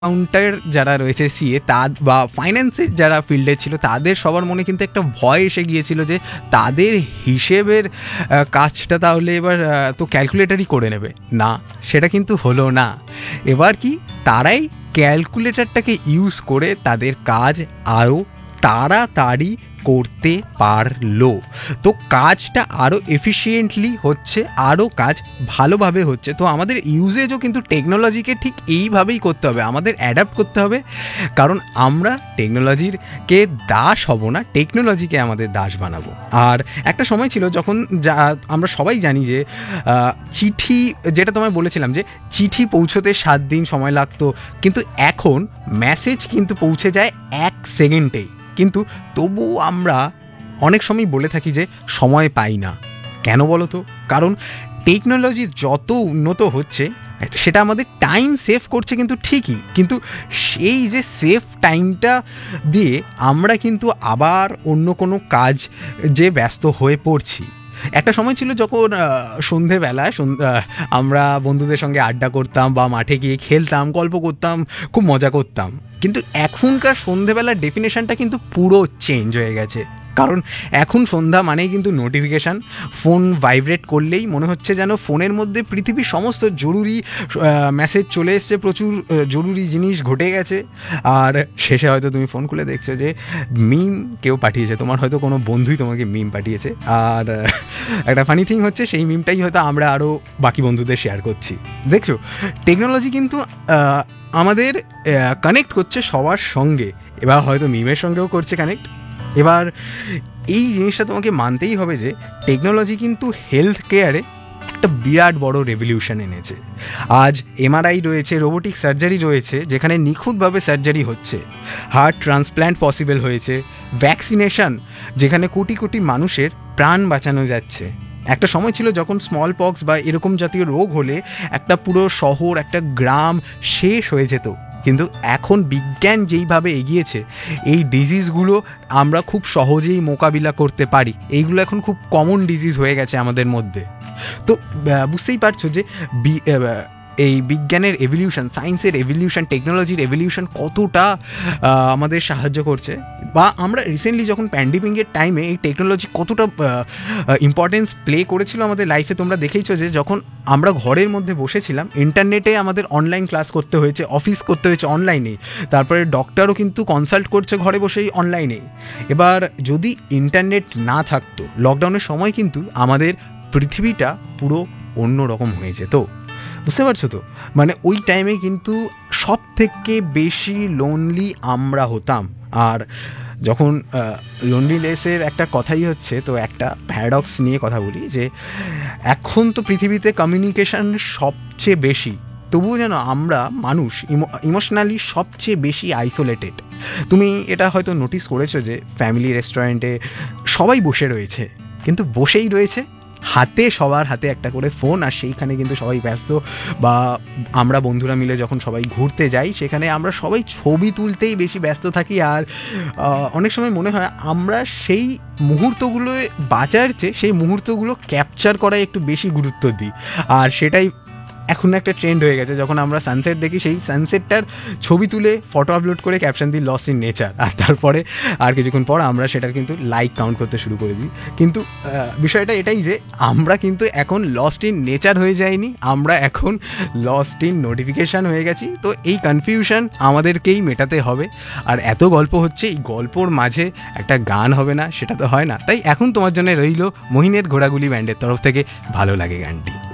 অ্যাকাউন্টের যারা রয়েছে সিএ বা ফাইন্যান্সের যারা ফিল্ডে ছিল তাদের সবার মনে কিন্তু একটা ভয় এসে গিয়েছিল যে তাদের হিসেবের কাজটা তাহলে এবার তো ক্যালকুলেটারই করে নেবে। না, সেটা কিন্তু হলো না। এবার কি তারাই ক্যালকুলেটরটাকে ইউজ করে তাদের কাজ আরও তাড়াতাড়ি করতে পারলো। তো কাজটা আরও এফিশিয়েন্টলি হচ্ছে, আরও কাজ ভালোভাবে হচ্ছে। তো আমাদের ইউজেজও কিন্তু টেকনোলজিকে ঠিক এইভাবেই করতে হবে, আমাদের অ্যাডাপ্ট করতে হবে। কারণ আমরা টেকনোলজিরকে দাস হব না, টেকনোলজিকে আমাদের দাস বানাবো। আর একটা সময় ছিল যখন আমরা সবাই জানি যে চিঠি, যেটা তোমায় বলেছিলাম যে চিঠি পৌঁছতে 7 দিন সময় লাগতো, কিন্তু এখন মেসেজ কিন্তু পৌঁছে যায় 1 সেকেন্ডেই। কিন্তু তবুও আমরা অনেক সময় বলে থাকি যে সময় পাই না। কেন বলো তো? কারণ টেকনোলজি যত উন্নত হচ্ছে সেটা আমাদের টাইম সেভ করছে কিন্তু ঠিকই, কিন্তু সেই যে সেভ টাইমটা দিয়ে আমরা কিন্তু আবার অন্য কোনো কাজ যে ব্যস্ত হয়ে পড়ছি। একটা সময় ছিল যখন সন্ধেবেলায় আমরা বন্ধুদের সঙ্গে আড্ডা করতাম বা মাঠে গিয়ে খেলতাম, গল্প করতাম, খুব মজা করতাম। কিন্তু এখনকার সন্ধেবেলার ডেফিনেশনটা কিন্তু পুরো চেঞ্জ হয়ে গেছে। কারণ এখন সন্ধ্যা মানেই কিন্তু নোটিফিকেশান, ফোন ভাইব্রেট করলেই মনে হচ্ছে যেন ফোনের মধ্যে পৃথিবীর সমস্ত জরুরি মেসেজ চলে এসছে, প্রচুর জরুরি জিনিস ঘটে গেছে। আর শেষে হয়তো তুমি ফোন খুলে দেখছো যে মিম কেউ পাঠিয়েছে, তোমার হয়তো কোনো বন্ধুই তোমাকে মিম পাঠিয়েছে। আর একটা ফানি থিং হচ্ছে সেই মিমটাই হয়তো আমরা আরও বাকি বন্ধুদের শেয়ার করছি। দেখছো, টেকনোলজি কিন্তু আমাদের কানেক্ট করছে সবার সঙ্গে, এবার হয়তো মিমের সঙ্গেও করছে কানেক্ট। এবার এই জিনিসটা তোমাকে মানতেই হবে যে টেকনোলজি কিন্তু হেলথ কেয়ারে একটা বিরাট বড় রেভলিউশন এনেছে। আজ এমআরআই রয়েছে, রোবোটিক সার্জারি রয়েছে, যেখানে নিখুঁতভাবে সার্জারি হচ্ছে। হার্ট ট্রান্সপ্ল্যান্ট পসিবল হয়েছে। ভ্যাকসিনেশন, যেখানে কোটি কোটি মানুষের প্রাণ বাঁচানো যাচ্ছে। একটা সময় ছিল যখন স্মল পক্স বা এরকম জাতীয় রোগ হলে একটা পুরো শহর, একটা গ্রাম শেষ হয়ে যেত। কিন্তু এখন বিজ্ঞান যেইভাবে এগিয়েছে, এই ডিজিজগুলো আমরা খুব সহজেই মোকাবিলা করতে পারি। এইগুলো এখন খুব কমন ডিজিজ হয়ে গেছে আমাদের মধ্যে। তো বুঝতেই পারছো যে এই বিজ্ঞানের এভলিউশন, সায়েন্সের এভলিউশন, টেকনোলজির এভলিউশন কতটা আমাদের সাহায্য করছে। বা আমরা রিসেন্টলি যখন প্যান্ডেমিকের টাইমে এই টেকনোলজি কতটা ইম্পর্টেন্স প্লে করেছিল আমাদের লাইফে, তোমরা দেখেইছো যে যখন আমরা ঘরের মধ্যে বসেছিলাম, ইন্টারনেটে আমাদের অনলাইন ক্লাস করতে হয়েছে, অফিস করতে হয়েছে অনলাইনেই, তারপরে ডক্টরও কিন্তু কনসাল্ট করছে ঘরে বসেই অনলাইনেই। এবার যদি ইন্টারনেট না থাকতো, লকডাউনের সময় কিন্তু আমাদের পৃথিবীটা পুরো অন্য রকম হয়ে যেত। বুঝতে পারছো তো? মানে ওই টাইমে কিন্তু সব থেকে বেশি লোনলি আমরা হতাম। আর যখন লোনলিনেসের একটা কথাই হচ্ছে, তো একটা প্যারাডক্স নিয়ে কথা বলি যে এখন তো পৃথিবীতে কমিউনিকেশন সবচেয়ে বেশি, তবুও যেন আমরা মানুষ ইমোশনালি সবচেয়ে বেশি আইসোলেটেড। তুমি এটা হয়তো নোটিস করেছো যে ফ্যামিলি রেস্টুরেন্টে সবাই বসে রয়েছে, কিন্তু বসেই রয়েছে, হাতে সবার হাতে একটা করে ফোন, আর সেইখানে কিন্তু সবাই ব্যস্ত। বা আমরা বন্ধুরা মিলে যখন সবাই ঘুরতে যাই, সেখানে আমরা সবাই ছবি তুলতেই বেশি ব্যস্ত থাকি। আর অনেক সময় মনে হয় আমরা সেই মুহূর্তগুলো বাঁচার চেয়ে সেই মুহূর্তগুলো ক্যাপচার করায় একটু বেশি গুরুত্ব দিই। আর সেটাই এখন একটা ট্রেন্ড হয়ে গেছে। যখন আমরা সানসেট দেখি, সেই সানসেটটার ছবি তুলে ফটো আপলোড করে ক্যাপশন দিই লস্ট ইন নেচার। আর তারপরে আর কিছুক্ষণ পর আমরা সেটার কিন্তু লাইক কাউন্ট করতে শুরু করে দিই। কিন্তু বিষয়টা এটাই যে আমরা কিন্তু এখন লস্ট ইন নেচার হয়ে যাইনি, আমরা এখন লস্ট ইন নোটিফিকেশান হয়ে গেছি। তো এই কনফিউশন আমাদেরকেই মেটাতে হবে। আর এত গল্প হচ্ছে, এই গল্পর মাঝে একটা গান হবে না, সেটা তো হয় না। তাই এখন তোমার জন্য রইল মহিনের ঘোড়াগুলি ব্যান্ডের তরফ থেকে ভালো লাগে গানটি।